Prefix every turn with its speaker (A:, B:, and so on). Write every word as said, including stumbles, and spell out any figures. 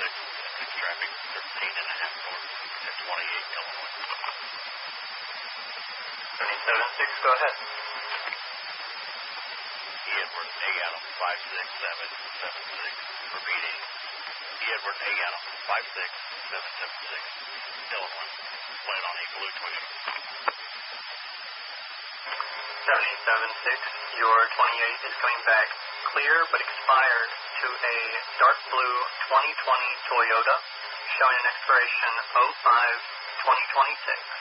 A: six, six traffic, thirteen and a half north at twenty-eight Illinois.
B: seventy-seven six, go ahead.
A: E. Edward A. Adam, five six seven seven six, repeating, E. Edward A. Adam, five six seven seven six, Illinois. Plan on Eagle Toyota.
B: seventy-seven six, your twenty-eight is coming back clear but expired to a dark blue twenty twenty Toyota, showing an expiration oh five twenty twenty-six.